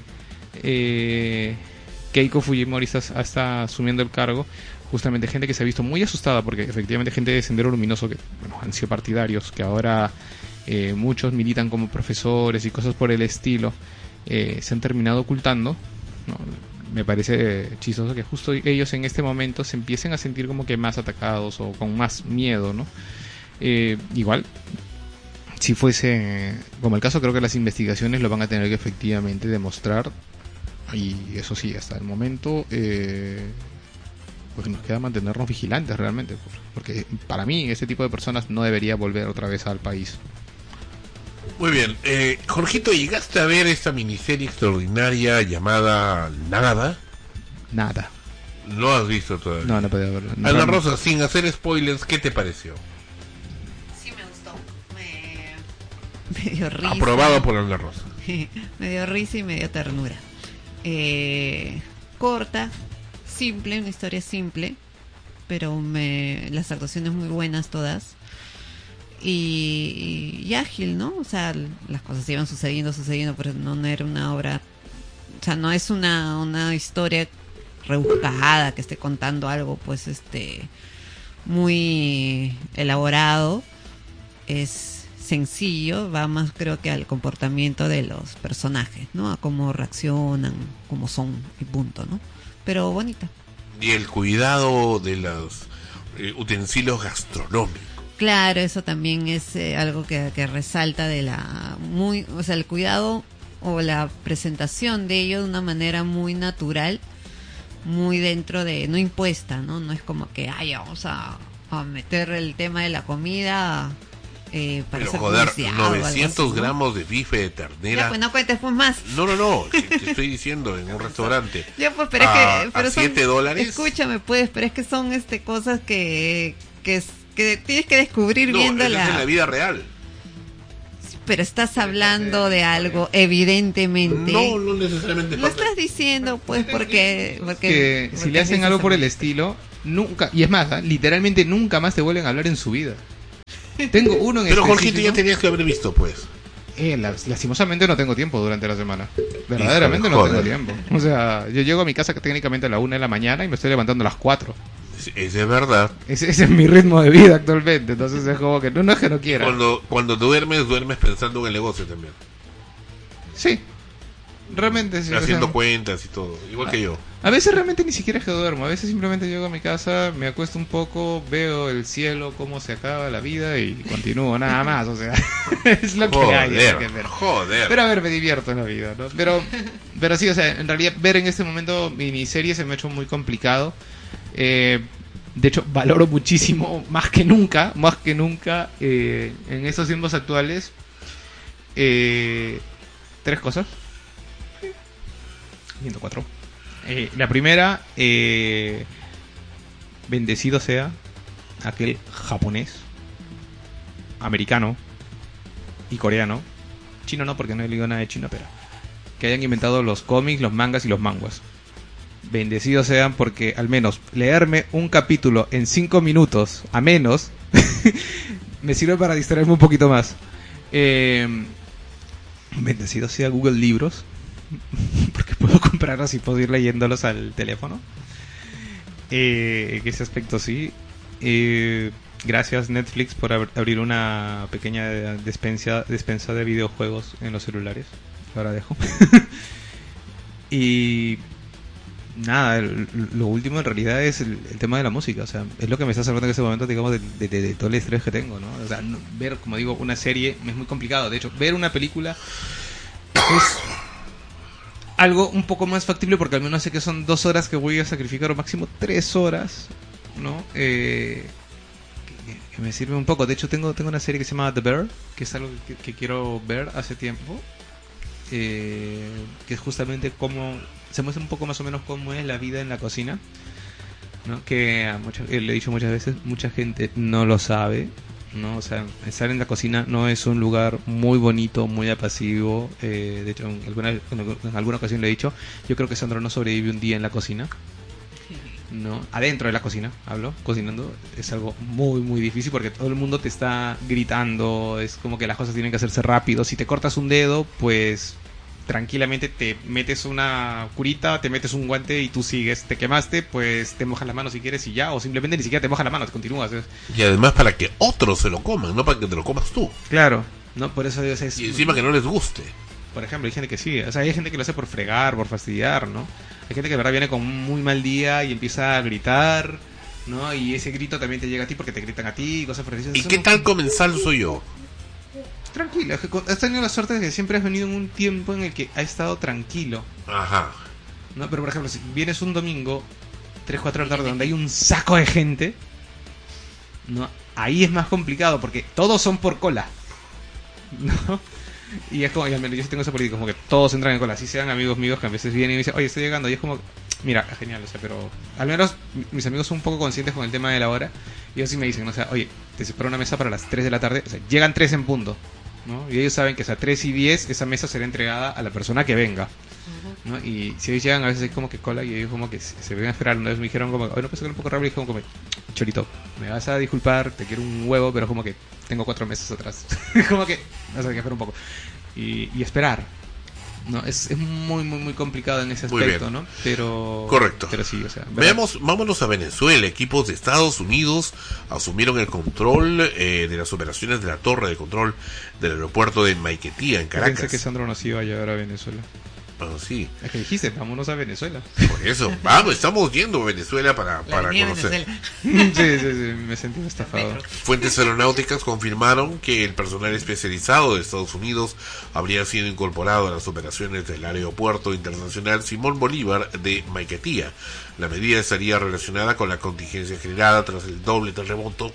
eh, Keiko Fujimori está, está asumiendo el cargo, justamente gente que se ha visto muy asustada porque efectivamente gente de Sendero Luminoso que bueno, han sido partidarios, que ahora eh, muchos militan como profesores y cosas por el estilo, eh, se han terminado ocultando, ¿no? Me parece chistoso que justo ellos en este momento se empiecen a sentir como que más atacados o con más miedo, ¿no? Eh, igual, si fuese como el caso, creo que las investigaciones lo van a tener que efectivamente demostrar, y eso sí, hasta el momento, eh, pues nos queda mantenernos vigilantes realmente, porque para mí ese tipo de personas no debería volver otra vez al país. Muy bien, eh, Jorgito, ¿llegaste a ver esta miniserie extraordinaria llamada Nada? Nada. ¿No has visto todavía? No, no podía verlo. No, Ana no. Rosa, sin hacer spoilers, ¿qué te pareció? Sí me gustó. Me, me dio risa. Aprobado por Ana Rosa. Me dio risa y me dio ternura. Eh, corta, simple, una historia simple, pero me, las actuaciones muy buenas todas. Y, y ágil, ¿no? O sea, las cosas iban sucediendo, sucediendo, pero no, no era una obra, o sea, no es una, una historia rebuscada que esté contando algo, pues, este, muy elaborado. Es sencillo, va más, creo que al comportamiento de los personajes, ¿no? A cómo reaccionan, cómo son y punto, ¿no? Pero bonita. Y el cuidado de los eh, utensilios gastronómicos. Claro, eso también es eh, algo que, que resalta de la muy, o sea, el cuidado o la presentación de ello de una manera muy natural, muy dentro de, no impuesta, ¿no? No es como que, ay, vamos a, a meter el tema de la comida eh, para Pero hacer joder, publicidad o algo novecientos así, ¿no? gramos de bife de ternera. Ya, pues no cuentes pues más. No, no, no, te, te estoy diciendo, en un restaurante. Ya, pues, pero a, es que, pero a son, siete dólares. Escúchame, pues, pero es que son este cosas que, que es que tienes que descubrir No, viendo eso la... es en la vida real. pero estás hablando de algo, evidentemente. No, no necesariamente. Lo estás diciendo, pues, porque... porque, que porque si le hacen algo por el precisamente. estilo, nunca, y es más, ¿eh? literalmente nunca más te vuelven a hablar en su vida. Tengo uno en Pero Jorgito, específico. ya tenías que haber visto, pues. Eh, las- lastimosamente no tengo tiempo durante la semana. Verdaderamente Híjole, no tengo joder. tiempo. O sea, yo llego a mi casa que técnicamente a la una de la mañana y me estoy levantando a las cuatro. Es de verdad. Ese, ese es mi ritmo de vida actualmente. Entonces es como que no, no es que no quiera. Cuando, cuando duermes, duermes pensando en el negocio también. Sí. Realmente sí. o Haciendo sea, cuentas y todo. Igual que yo. a veces realmente ni siquiera es que duermo. A veces simplemente llego a mi casa, me acuesto un poco, veo el cielo, cómo se acaba la vida y continúo nada más. O sea, es lo que hay. es lo que Joder, ver. joder. Pero a ver, me divierto en la vida, ¿no? Pero, pero sí, o sea, en realidad ver en este momento miniseries se me ha hecho muy complicado. Eh, de hecho, valoro muchísimo, más que nunca, más que nunca, eh, en estos tiempos actuales, eh, tres cosas. Viendo cuatro. Eh, la primera, eh, bendecido sea aquel japonés, americano y coreano, chino no, porque no he leído nada de chino, pero que hayan inventado los cómics, los mangas y los manguas. Bendecidos sean porque al menos leerme un capítulo en cinco minutos, a menos, me sirve para distraerme un poquito más. Eh, bendecido sea Google Libros, porque puedo comprarlos y puedo ir leyéndolos al teléfono. Eh, en ese aspecto sí. Eh, gracias Netflix por ab- abrir una pequeña despensa, despensa de videojuegos en los celulares. Ahora dejo. Y nada, el- lo último en realidad es el, el tema de la música. O sea, es lo que me está salvando en ese momento, digamos, de, de- de- de todo el estrés que tengo, ¿no? O sea, no- ver, como digo, una serie es muy complicado. De hecho, ver una película es algo un poco más factible porque al menos sé que son dos horas que voy a sacrificar, o máximo tres horas, ¿no? Eh, que, que me sirve un poco. De hecho, tengo tengo una serie que se llama The Bear, que es algo que, que quiero ver hace tiempo, eh, que es justamente cómo se muestra un poco más o menos cómo es la vida en la cocina, ¿no? Que a mucha, eh, le he dicho muchas veces, mucha gente no lo sabe, ¿no? O sea, estar en la cocina no es un lugar muy bonito, muy apacivo. Eh, de hecho, en alguna, en alguna ocasión le he dicho, yo creo que Sandro no sobrevive un día en la cocina, ¿no? Adentro de la cocina, hablo, cocinando, es algo muy, muy difícil porque todo el mundo te está gritando, es como que las cosas tienen que hacerse rápido. Si te cortas un dedo, pues tranquilamente te metes una curita, te metes un guante y tú sigues. Te quemaste, pues te mojas la mano si quieres y ya, o simplemente ni siquiera te mojas la mano, te continúas. ¿eh? Y además para que otros se lo coman, no para que te lo comas tú. Claro, no, por eso o sea, es, Y encima que no les guste. por ejemplo, hay gente que sí, o sea, hay gente que lo hace por fregar, por fastidiar, ¿no? Hay gente que de verdad viene con un muy mal día y empieza a gritar, ¿no? Y ese grito también te llega a ti porque te gritan a ti y cosas por el estilo. ¿Y Eso qué no- tal comensal soy yo? Tranquilo, es que con- has tenido la suerte de que siempre has venido en un tiempo en el que ha estado tranquilo, Ajá. ¿no? Pero por ejemplo, si vienes un domingo, tres, cuatro de la tarde, donde hay un saco de gente, ¿no? Ahí es más complicado porque todos son por cola, ¿no? Y es como, y al menos yo sí tengo esa política, como que todos entran en cola, así sean amigos míos que a veces vienen y me dicen, oye, estoy llegando, y es como, mira, genial, o sea, pero al menos mi- mis amigos son un poco conscientes con el tema de la hora, y ellos sí me dicen, o sea, oye, te separo una mesa para las tres de la tarde, o sea, llegan tres en punto, ¿no? Y ellos saben que a tres y diez esa mesa será entregada a la persona que venga, ¿no? Y si ellos llegan a veces hay como que cola y ellos como que se, se ven a esperar. Una vez me dijeron como, oye, no puedes sacar un poco rápido, y como, como, Cholito, me vas a disculpar, te quiero un huevo, pero como que tengo cuatro meses atrás. Como que vas a tener que esperar un poco. Y, y esperar. No, es, es muy, muy, muy complicado en ese Muy aspecto, bien. ¿no? Pero... Correcto. Pero sí, o sea... ¿verdad? Veamos, vámonos a Venezuela. Equipos de Estados Unidos asumieron el control eh, de las operaciones de la torre de control del aeropuerto de Maiquetía, en Yo pensé que Caracas. Sandro nos iba a llevar a Venezuela. Ah, sí. Es que dijiste, vámonos a Venezuela. Por eso, vamos, estamos yendo a Venezuela para, para venía conocer. sí, sí, sí, me sentí un estafado. Fuentes aeronáuticas confirmaron que el personal especializado de Estados Unidos habría sido incorporado a las operaciones del Aeropuerto Internacional Simón Bolívar de Maiquetía. La medida estaría relacionada con la contingencia generada tras el doble terremoto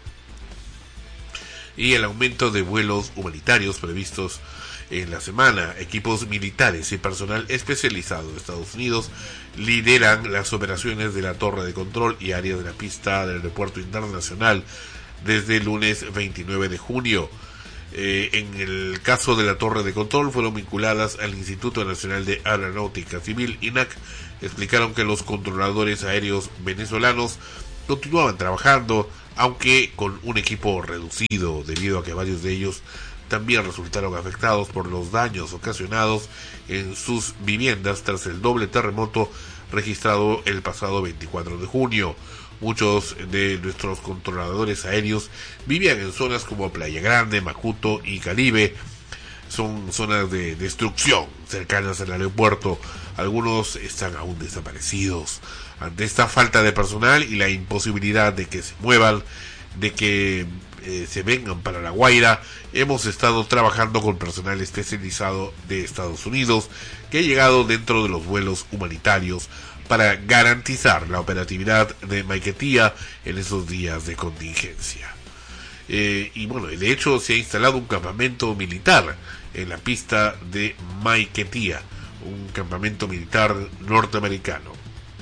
y el aumento de vuelos humanitarios previstos en la semana. Equipos militares y personal especializado de Estados Unidos lideran las operaciones de la torre de control y áreas de la pista del aeropuerto internacional desde el lunes veintinueve de junio. Eh, en el caso de la torre de control fueron vinculadas al Instituto Nacional de Aeronáutica Civil, I N A C. Explicaron que los controladores aéreos venezolanos continuaban trabajando, aunque con un equipo reducido, debido a que varios de ellos también resultaron afectados por los daños ocasionados en sus viviendas tras el doble terremoto registrado el pasado veinticuatro de junio. Muchos de nuestros controladores aéreos vivían en zonas como Playa Grande, Macuto y Caribe. Son zonas de destrucción cercanas al aeropuerto. Algunos están aún desaparecidos. Ante esta falta de personal y la imposibilidad de que se muevan, de que eh, se vengan para La Guaira, hemos estado trabajando con personal especializado de Estados Unidos que ha llegado dentro de los vuelos humanitarios para garantizar la operatividad de Maiquetía en esos días de contingencia. Eh, y bueno, de hecho se ha instalado un campamento militar en la pista de Maiquetía, un campamento militar norteamericano.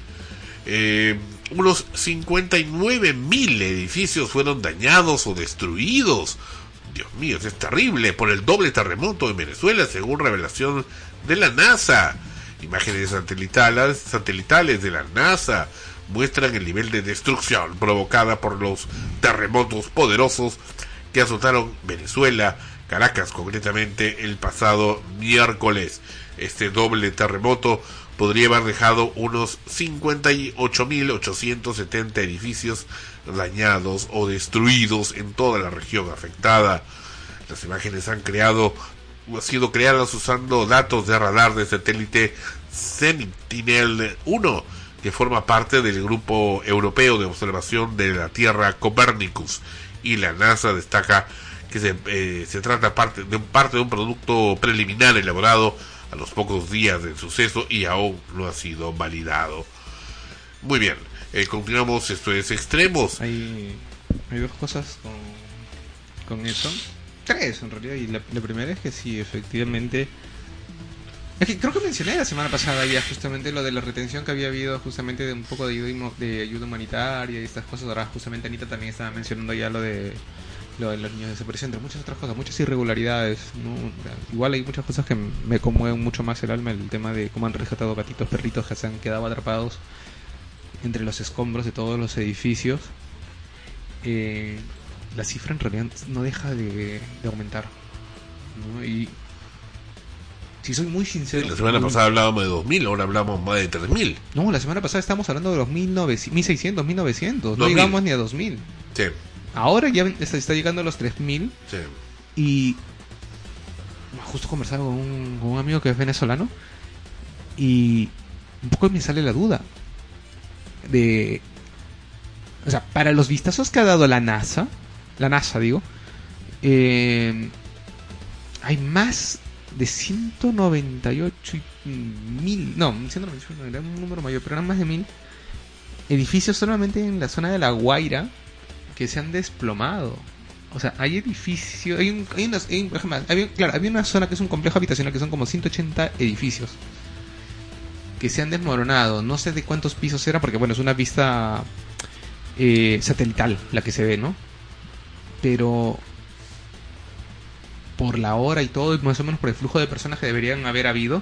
Eh, unos cincuenta y nueve mil edificios fueron dañados o destruidos. Dios mío, eso es terrible, por el doble terremoto en Venezuela, según revelación de la NASA. Imágenes satelitales, satelitales de la NASA muestran el nivel de destrucción provocada por los terremotos poderosos que azotaron Venezuela, Caracas concretamente, el pasado miércoles. Este doble terremoto podría haber dejado unos cincuenta y ocho mil ochocientos setenta edificios dañados o destruidos en toda la región afectada. Las imágenes han creado han sido creadas usando datos de radar de satélite Sentinel uno, que forma parte del grupo europeo de observación de la Tierra Copernicus, y la NASA destaca que se, eh, se trata parte de, parte de un producto preliminar elaborado a los pocos días del suceso y aún no ha sido validado. Muy bien, eh, continuamos. Esto es Extremos. Hay, hay dos cosas con, con eso. Tres en realidad, y la, la primera es que sí, efectivamente, es que creo que mencioné la semana pasada ya justamente lo de la retención que había habido justamente de un poco de ayuda, de ayuda humanitaria y estas cosas. Ahora justamente Anita también estaba mencionando ya lo de lo de los niños desaparecidos, entre muchas otras cosas, muchas irregularidades, ¿no? Igual hay muchas cosas que me conmueven mucho más el alma, el tema de cómo han rescatado gatitos, perritos que se han quedado atrapados entre los escombros de todos los edificios. eh, la cifra en realidad no deja de, de aumentar, ¿no? Y si soy muy sincero, sí, la semana pasada hablábamos de dos mil, ahora hablamos más de tres mil. No, la semana pasada estábamos hablando de los mil seiscientos, mil novecientos, no dos mil. llegamos ni a dos mil. Sí. Ahora ya está, está llegando a los tres mil. Sí. Y justo conversaba con un, con un amigo que es venezolano, y un poco me sale la duda de, o sea, para los vistazos que ha dado la NASA, la NASA digo, eh, hay más de ciento noventa y ocho mil, no, ciento noventa y ocho era un número mayor, pero eran más de mil edificios solamente en la zona de La Guaira que se han desplomado. O sea, hay edificios, hay un, hay unas, hay, por ejemplo, había, claro, había una zona que es un complejo habitacional que son como ciento ochenta edificios que se han desmoronado. No sé de cuántos pisos era, porque bueno, es una vista eh, satelital la que se ve, ¿no? Pero por la hora y todo, y más o menos por el flujo de personas que deberían haber habido,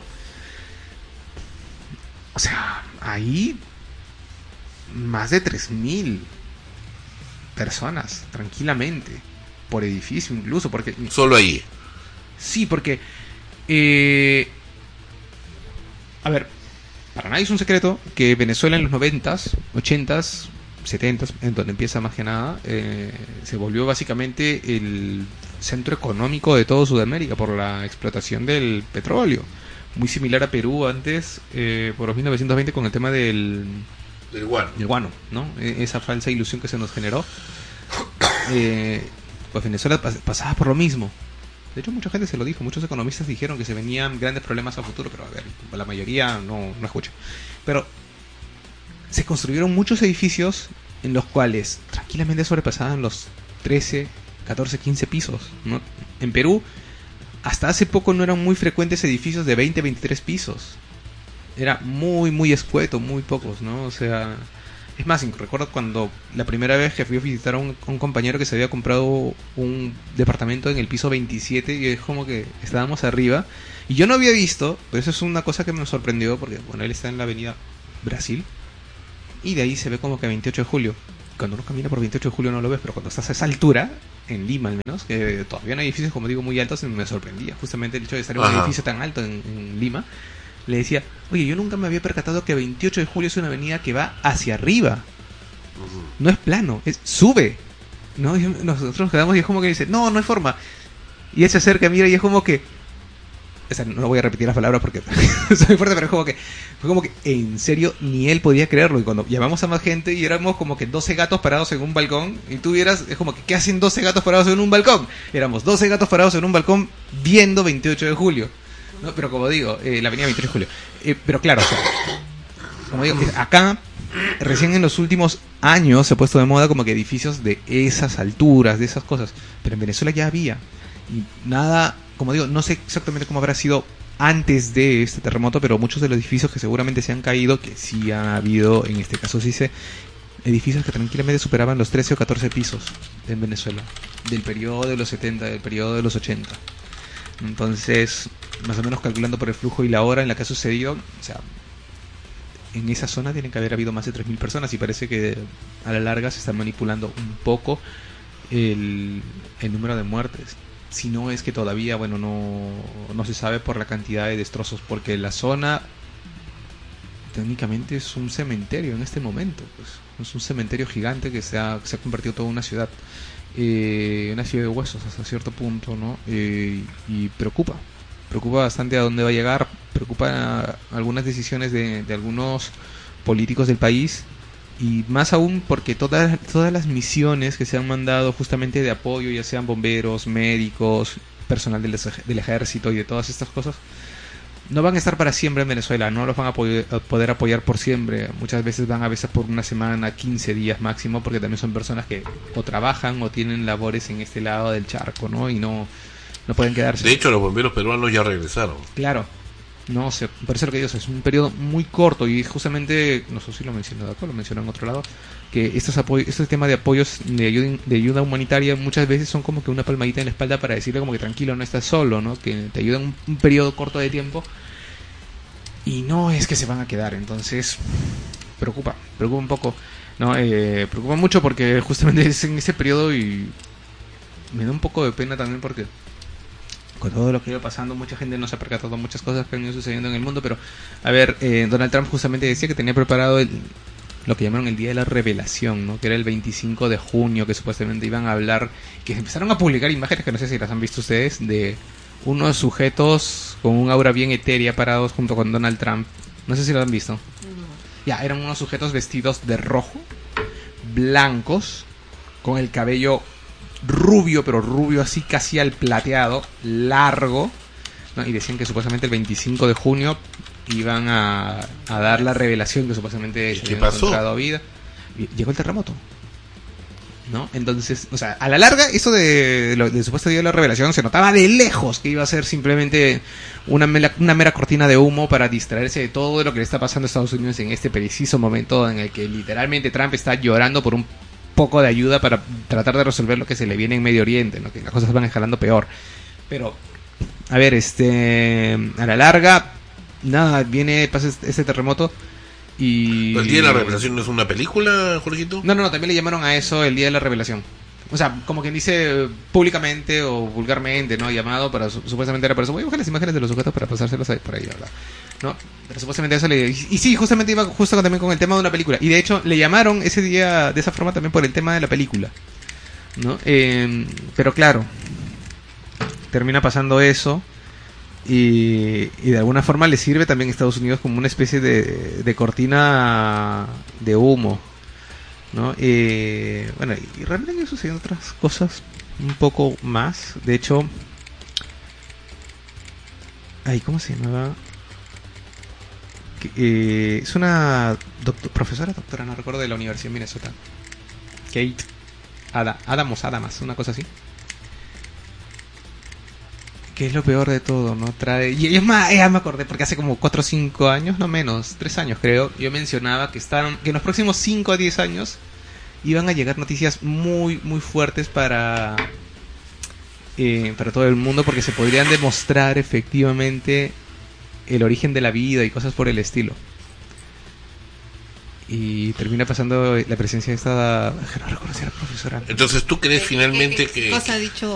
o sea, ahí más de tres mil personas, tranquilamente, por edificio incluso, porque... Solo ahí. Sí, porque... Eh, a ver, para nadie es un secreto que Venezuela en los noventas, ochentas, setentas, en donde empieza más que nada, eh, se volvió básicamente el centro económico de todo Sudamérica por la explotación del petróleo. Muy similar a Perú antes, eh, por los mil novecientos veinte, con el tema del... del guano. Del guano, ¿no? Esa falsa ilusión que se nos generó. Eh, pues Venezuela pas- pasaba por lo mismo. De hecho, mucha gente se lo dijo, muchos economistas dijeron que se venían grandes problemas a futuro, pero a ver, la mayoría no, no escucha. Pero se construyeron muchos edificios en los cuales tranquilamente sobrepasaban los trece, catorce, quince pisos, ¿no? En Perú, hasta hace poco no eran muy frecuentes edificios de veinte, veintitrés pisos. Era muy, muy escueto, muy pocos, ¿no? O sea, Es más, recuerdo cuando la primera vez que fui a visitar a un, a un compañero que se había comprado un departamento en el piso veintisiete, y es como que estábamos arriba, y yo no había visto, pero eso es una cosa que me sorprendió, porque bueno, él está en la avenida Brasil, y de ahí se ve como que veintiocho de julio. Cuando uno camina por veintiocho de julio no lo ves, pero cuando estás a esa altura, en Lima al menos, que todavía no hay edificios, como digo, muy altos, me sorprendía justamente el hecho de estar en un Ajá. edificio tan alto en, en Lima. Le decía, oye, yo nunca me había percatado que veintiocho de julio es una avenida que va hacia arriba. No es plano, es sube. ¿No? Y nosotros nos quedamos y es como que dice, no, no hay forma. Y él se acerca, mira, y es como que... O sea, no voy a repetir las palabras porque soy fuerte, pero es como que... Fue como que, en serio, ni él podía creerlo. Y cuando llamamos a más gente y éramos como que doce gatos parados en un balcón, y tú vieras, es como que, ¿qué hacen doce gatos parados en un balcón? Éramos doce gatos parados en un balcón viendo veintiocho de julio. No, pero como digo, eh, la avenida veintiocho de julio. Eh, pero claro, o sea, como digo, acá, recién en los últimos años se ha puesto de moda como que edificios de esas alturas, de esas cosas. Pero en Venezuela ya había. Y nada, como digo, no sé exactamente cómo habrá sido antes de este terremoto, pero muchos de los edificios que seguramente se han caído, que sí ha habido, en este caso sí se, edificios que tranquilamente superaban los trece o catorce pisos en Venezuela, del periodo de los setenta, del periodo de los ochenta. Entonces, más o menos calculando por el flujo y la hora en la que ha sucedido, o sea, en esa zona tienen que haber habido más de tres mil personas, y parece que a la larga se está manipulando un poco el, el número de muertes. Si no es que todavía, bueno, no, no se sabe por la cantidad de destrozos, porque la zona técnicamente es un cementerio en este momento, pues es un cementerio gigante que se ha, se ha convertido toda una ciudad. Eh, una ciudad de huesos hasta cierto punto, ¿no? Eh, y preocupa, preocupa bastante a dónde va a llegar, preocupa algunas decisiones de, de algunos políticos del país, y más aún porque todas, todas las misiones que se han mandado justamente de apoyo, ya sean bomberos, médicos, personal del, del ejército y de todas estas cosas, no van a estar para siempre en Venezuela, no los van a poder, a poder apoyar por siempre. Muchas veces van a veces por una semana, quince días máximo, porque también son personas que o trabajan o tienen labores en este lado del charco, ¿no? Y no, no pueden quedarse. De hecho, los bomberos peruanos ya regresaron. Claro. No sé, por eso lo que digo, es un periodo muy corto, y justamente, no sé si lo menciono acá, lo menciono en otro lado, que estos apoyos, este tema de apoyos de ayuda, de ayuda humanitaria muchas veces son como que una palmadita en la espalda para decirle como que tranquilo, no estás solo, ¿no? Que te ayudan un, un periodo corto de tiempo, y no es que se van a quedar. Entonces preocupa, preocupa un poco, ¿no? Eh, preocupa mucho porque justamente es en ese periodo, y me da un poco de pena también porque con todo lo que iba pasando, mucha gente no se ha percatado de muchas cosas que han ido sucediendo en el mundo. Pero, a ver, eh, Donald Trump justamente decía que tenía preparado el, lo que llamaron el Día de la Revelación, ¿no? Que era el veinticinco de junio, que supuestamente iban a hablar, que empezaron a publicar imágenes que no sé si las han visto ustedes, de unos sujetos con un aura bien etérea parados junto con Donald Trump. No sé si lo han visto. No. Ya, eran unos sujetos vestidos de rojo, blancos, con el cabello rubio, pero rubio así casi al plateado, largo, ¿no? Y decían que supuestamente el veinticinco de junio iban a, a dar la revelación que supuestamente se habían encontrado vida. Y llegó el terremoto, ¿no? Entonces, o sea, a la larga, eso de, de, lo, de supuesto día de la revelación se notaba de lejos que iba a ser simplemente una mera, una mera cortina de humo para distraerse de todo lo que le está pasando a Estados Unidos en este preciso momento en el que literalmente Trump está llorando por un poco de ayuda para tratar de resolver lo que se le viene en Medio Oriente, ¿no? Que las cosas van escalando peor. Pero, a ver, este, a la larga, nada, viene, pasa este terremoto y... ¿El Día de la Revelación no es una película, Jorgito? No, no, no, también le llamaron a eso el Día de la Revelación. O sea, como quien dice públicamente o vulgarmente, ¿no? Llamado para, supuestamente era para eso. Voy a buscar las imágenes de los sujetos para pasárselas ahí, por ahí, ¿verdad? ¿No? Pero supuestamente eso le... Y, y sí, justamente iba justo también con el tema de una película. Y de hecho, le llamaron ese día de esa forma también por el tema de la película, ¿no? Eh, pero claro, termina pasando eso. Y, y de alguna forma le sirve también a Estados Unidos como una especie de, de cortina de humo, ¿no? Eh, bueno, y realmente han sucedido otras cosas un poco más. De hecho, ay, ¿cómo se llamaba? Que, eh, es una doctor, profesora, doctora, no recuerdo, de la Universidad de Minnesota, Kate Ada, Adamos, Adamas, una cosa así. Que es lo peor de todo, ¿no? Trae... Y es más, ya me acordé, porque hace como cuatro o cinco años, no menos, tres años creo, yo mencionaba que, estaban, que en los próximos cinco a diez años iban a llegar noticias muy, muy fuertes para, eh, para todo el mundo, porque se podrían demostrar efectivamente el origen de la vida y cosas por el estilo. Y termina pasando la presencia de esta... No recuerdo si era profesora. Entonces, ¿tú crees finalmente ¿Qué, qué que... cosa ha dicho